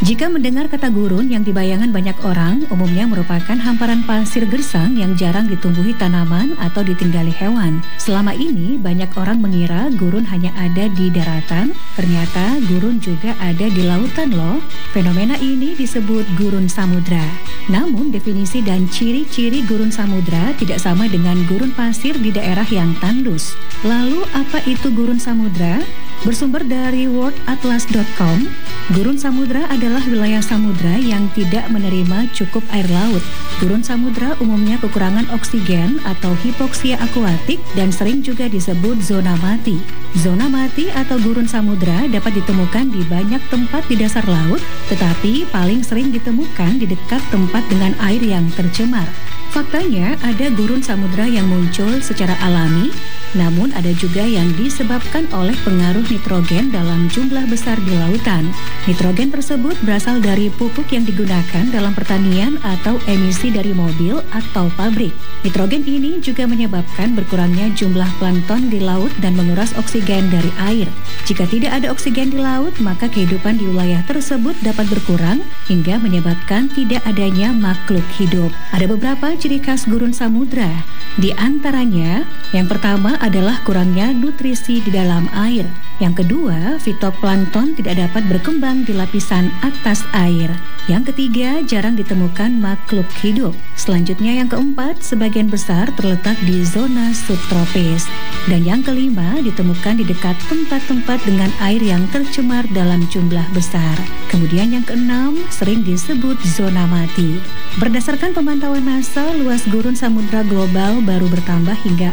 Jika mendengar kata gurun yang dibayangkan banyak orang, umumnya merupakan hamparan pasir gersang yang jarang ditumbuhi tanaman atau ditinggali hewan. Selama ini, banyak orang mengira gurun hanya ada di daratan, ternyata gurun juga ada di lautan loh. Fenomena ini disebut gurun samudra. Namun, definisi dan ciri-ciri gurun samudra tidak sama dengan gurun pasir di daerah yang tandus. Lalu, apa itu gurun samudra? Bersumber dari worldatlas.com, gurun samudra adalah wilayah samudra yang tidak menerima cukup air laut. Gurun samudra umumnya kekurangan oksigen atau hipoksia akuatik dan sering juga disebut zona mati. Zona mati atau gurun samudra dapat ditemukan di banyak tempat di dasar laut, tetapi paling sering ditemukan di dekat tempat dengan air yang tercemar. Faktanya, ada gurun samudra yang muncul secara alami, namun ada juga yang disebabkan oleh pengaruh nitrogen dalam jumlah besar di lautan. Nitrogen tersebut berasal dari pupuk yang digunakan dalam pertanian atau emisi dari mobil atau pabrik. Nitrogen ini juga menyebabkan berkurangnya jumlah plankton di laut dan menguras oksigen dari air. Jika tidak ada oksigen di laut, maka kehidupan di wilayah tersebut dapat berkurang hingga menyebabkan tidak adanya makhluk hidup. Ada beberapa ciri khas gurun samudra. Di antaranya, yang pertama adalah kurangnya nutrisi di dalam air. Yang kedua, fitoplankton tidak dapat berkembang di lapisan atas air. Yang ketiga, jarang ditemukan makhluk hidup. Selanjutnya yang keempat, sebagian besar terletak di zona subtropis. Dan yang kelima, ditemukan di dekat tempat-tempat dengan air yang tercemar dalam jumlah besar. Kemudian yang keenam, sering disebut zona mati. Berdasarkan pemantauan NASA, luas gurun samudra global baru bertambah hingga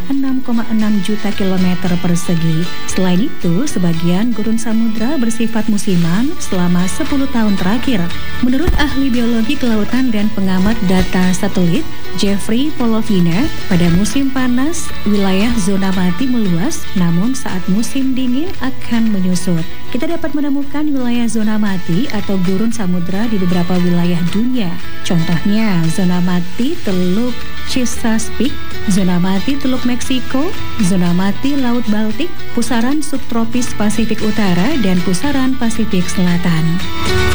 6,6 juta kilometer persegi. Selain itu, sebagian gurun samudra bersifat musiman selama 10 tahun terakhir. Menurut ahli biologi kelautan dan pengamat data satelit, Jeffrey Polovina, pada musim panas, wilayah zona mati meluas, namun saat musim dingin akan menyusut. Kita dapat menemukan wilayah zona mati atau gurun samudra di beberapa wilayah dunia. Contohnya, zona mati Teluk Chesapeake, zona mati Teluk Meksiko, zona mati Laut Baltik, pusaran subtropis Pasifik Utara, dan pusaran Pasifik Selatan.